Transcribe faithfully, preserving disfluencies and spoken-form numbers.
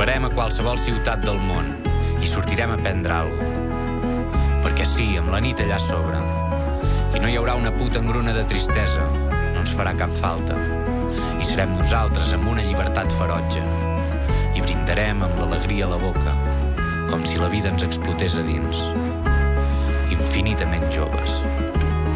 Arribarem a qualsevol ciutat del món i sortirem a prendre alguna cosa. Perquè sí, amb la nit allà a sobre, i no hi haurà una puta engruna de tristesa, no ens farà cap falta. I serem nosaltres amb una llibertat ferotge i brindarem amb l'alegria a la boca, com si la vida ens explotés a dins. Infinitament joves.